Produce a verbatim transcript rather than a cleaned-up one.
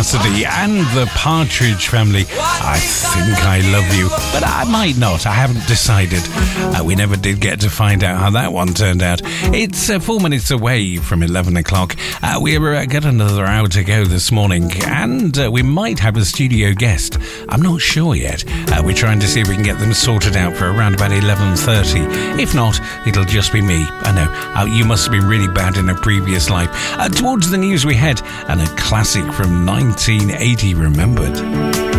Cassidy and the Partridge Family. I think I love you, but I might not. I haven't decided. Uh, we never did get to find out how that one turned out. It's uh, four minutes away from eleven o'clock. Uh, we're uh, got another hour to go this morning, and uh, we might have a studio guest. I'm not sure yet. Uh, we're trying to see if we can get them sorted out for around about eleven thirty. If not, it'll just be me. I know. Uh, you must have been really bad in a previous life. Uh, towards the news we head, and a classic from nineteen eighty remembered.